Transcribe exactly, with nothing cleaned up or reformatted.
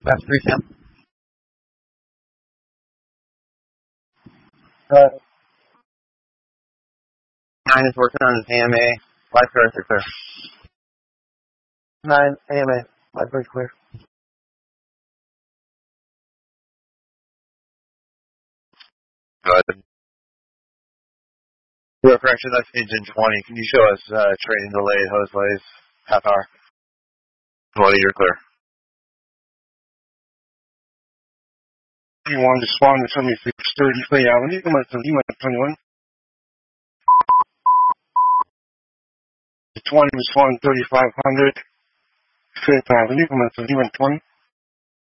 That's three Sam. Uh, Nine is working on his A M A. Five clear, three clear. nine, A M A. Live very clear. Good. Your correction, that's engine twenty. Can you show us uh, training delayed, hose delays, half hour? twenty, you're clear. You want to spawn to seventy-six thirty Clay Avenue. Come on, Lima twenty-one. The twenty was spawn thirty-five hundred Fifth Avenue. Come on, Lima twenty.